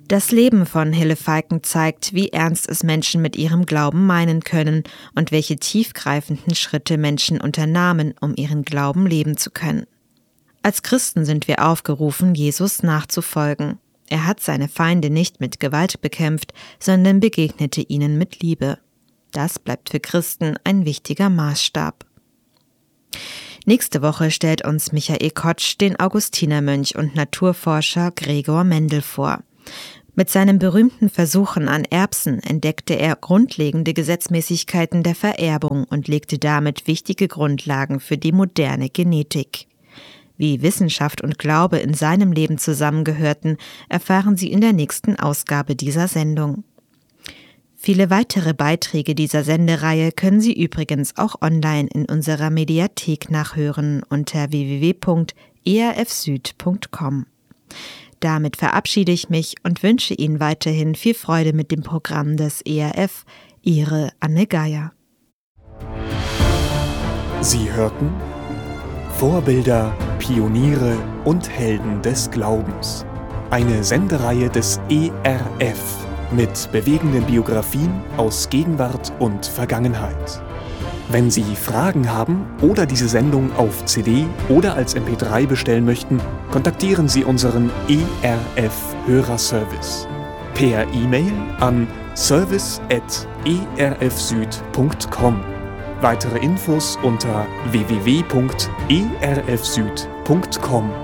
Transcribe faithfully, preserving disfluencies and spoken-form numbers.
Das Leben von Hille Falken zeigt, wie ernst es Menschen mit ihrem Glauben meinen können und welche tiefgreifenden Schritte Menschen unternahmen, um ihren Glauben leben zu können. Als Christen sind wir aufgerufen, Jesus nachzufolgen. Er hat seine Feinde nicht mit Gewalt bekämpft, sondern begegnete ihnen mit Liebe. Das bleibt für Christen ein wichtiger Maßstab. Nächste Woche stellt uns Michael Kotsch den Augustinermönch und Naturforscher Gregor Mendel vor. Mit seinen berühmten Versuchen an Erbsen entdeckte er grundlegende Gesetzmäßigkeiten der Vererbung und legte damit wichtige Grundlagen für die moderne Genetik. Wie Wissenschaft und Glaube in seinem Leben zusammengehörten, erfahren Sie in der nächsten Ausgabe dieser Sendung. Viele weitere Beiträge dieser Sendereihe können Sie übrigens auch online in unserer Mediathek nachhören unter w w w punkt e r f süd punkt com. Damit verabschiede ich mich und wünsche Ihnen weiterhin viel Freude mit dem Programm des E R F. Ihre Anne Geier. Sie hörten Vorbilder, Pioniere und Helden des Glaubens. Eine Sendereihe des E R F mit bewegenden Biografien aus Gegenwart und Vergangenheit. Wenn Sie Fragen haben oder diese Sendung auf C D oder als M P drei bestellen möchten, kontaktieren Sie unseren E R F-Hörerservice per E-Mail an service at e r f süd punkt com. Weitere Infos unter w w w punkt e r f süd punkt com.